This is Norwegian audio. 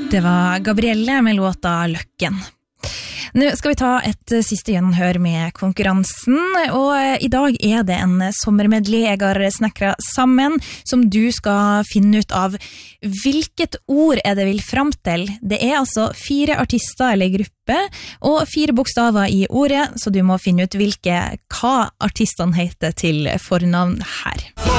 Det var Gabrielle med låta Løkken. Nå skal vi ta et siste gjenhør med konkurransen, og i dag er det en sommermedley jeg har snekret sammen, som du skal finne ut av. Hvilket ord er det vil frem til? Det er altså 4 artister eller gruppe, og 4 bokstaver i ordet, så du må finne ut hva artistene heter til fornavn her.